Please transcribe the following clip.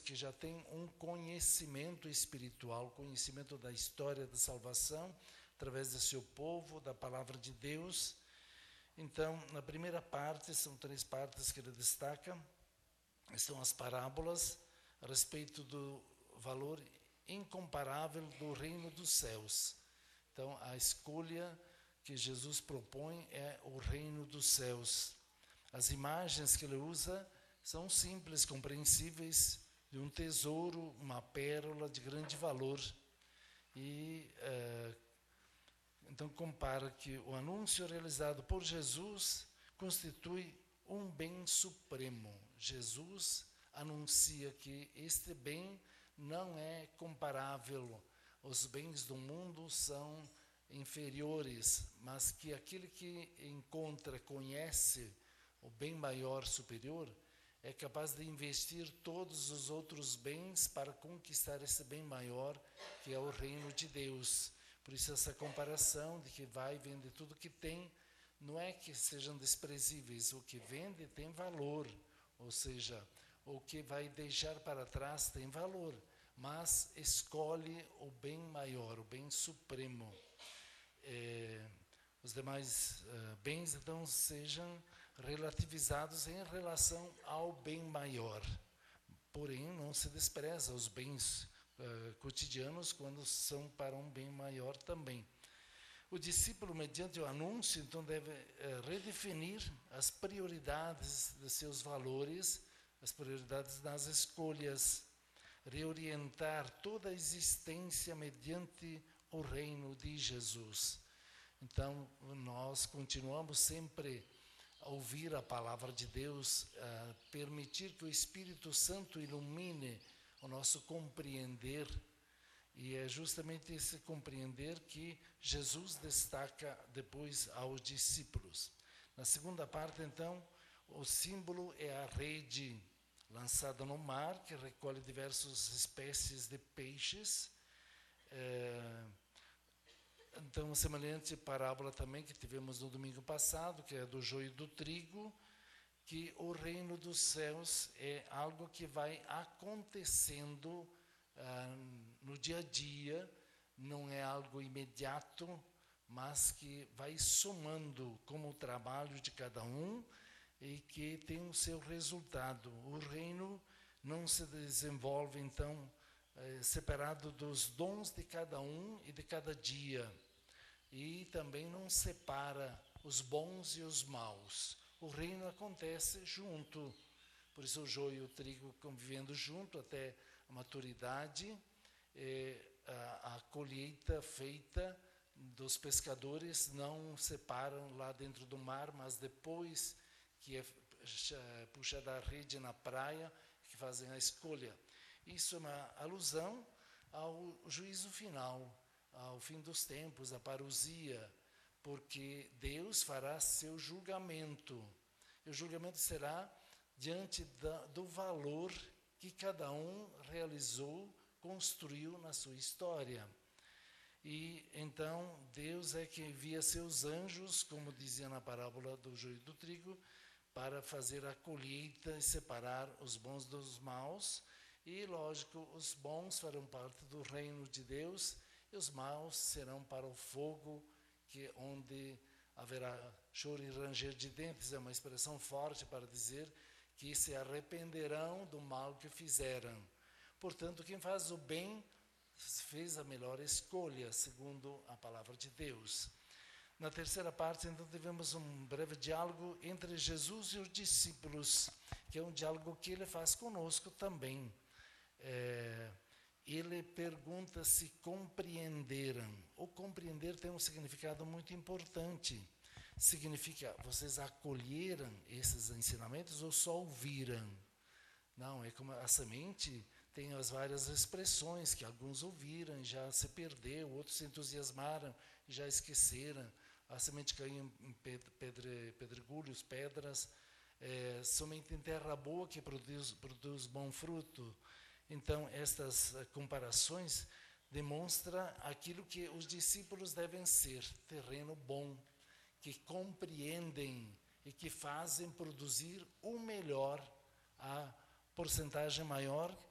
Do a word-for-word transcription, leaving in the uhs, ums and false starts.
que já têm um conhecimento espiritual, conhecimento da história da salvação, através do seu povo, da palavra de Deus. Então, na primeira parte, são três partes que ele destaca, são as parábolas a respeito do valor incomparável do reino dos céus. Então, a escolha que Jesus propõe é o reino dos céus. As imagens que ele usa são simples, compreensíveis, de um tesouro, uma pérola de grande valor. E eh, então compara que o anúncio realizado por Jesus constitui um bem supremo. Jesus anuncia que este bem não é comparável. Os bens do mundo são inferiores, mas que aquele que encontra, conhece o bem maior, superior, é capaz de investir todos os outros bens para conquistar esse bem maior, que é o reino de Deus. Por isso essa comparação de que vai e vende tudo que tem, não é que sejam desprezíveis, o que vende tem valor, ou seja, o que vai deixar para trás tem valor, mas escolhe o bem maior, o bem supremo. É, os demais uh, bens, então, sejam relativizados em relação ao bem maior. Porém, não se despreza os bens uh, cotidianos quando são para um bem maior também. O discípulo, mediante o anúncio, então, deve uh, redefinir as prioridades de seus valores, as prioridades das escolhas, reorientar toda a existência mediante o reino de Jesus. Então, nós continuamos sempre a ouvir a palavra de Deus, a permitir que o Espírito Santo ilumine o nosso compreender, e é justamente esse compreender que Jesus destaca depois aos discípulos. Na segunda parte, então, o símbolo é a rede lançada no mar, que recolhe diversas espécies de peixes. É, então, semelhante parábola também que tivemos no domingo passado, que é do joio e do trigo, que o reino dos céus é algo que vai acontecendo ah, no dia a dia, não é algo imediato, mas que vai somando como o trabalho de cada um, e que tem o seu resultado. O reino não se desenvolve, então, eh, separado dos dons de cada um e de cada dia. E também não separa os bons e os maus. O reino acontece junto. Por isso o joio e o trigo convivendo junto até a maturidade, eh, a, a colheita feita dos pescadores não separam lá dentro do mar, mas depois que é puxada a rede na praia, que fazem a escolha. Isso é uma alusão ao juízo final, ao fim dos tempos, a parousia, porque Deus fará seu julgamento. E o julgamento será diante da, do valor que cada um realizou, construiu na sua história. E então Deus é que envia seus anjos, como dizia na parábola do joio e do trigo, para fazer a colheita e separar os bons dos maus. E, lógico, os bons farão parte do reino de Deus e os maus serão para o fogo, que onde haverá choro e ranger de dentes. É uma expressão forte para dizer que se arrependerão do mal que fizeram. Portanto, quem faz o bem fez a melhor escolha, segundo a palavra de Deus. Na terceira parte, então, tivemos um breve diálogo entre Jesus e os discípulos, que é um diálogo que ele faz conosco também. É, ele pergunta se compreenderam. O compreender tem um significado muito importante. Significa, vocês acolheram esses ensinamentos ou só ouviram? Não, é como a semente tem as várias expressões, que alguns ouviram, já se perdeu, outros se entusiasmaram e já esqueceram. A semente caiu em pedre, pedregulhos, pedras, é, somente em terra boa que produz, produz bom fruto. Então, estas comparações demonstram aquilo que os discípulos devem ser, terreno bom, que compreendem e que fazem produzir o melhor, a porcentagem maior